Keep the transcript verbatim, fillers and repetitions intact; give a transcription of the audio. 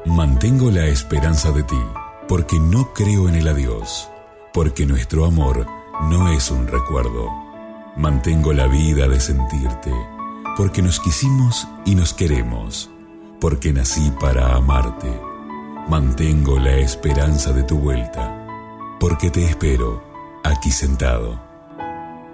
Mantengo la esperanza de ti, porque no creo en el adiós, porque nuestro amor no es un recuerdo. Mantengo la vida de sentirte, porque nos quisimos y nos queremos, porque nací para amarte. Mantengo la esperanza de tu vuelta, porque te espero aquí sentado.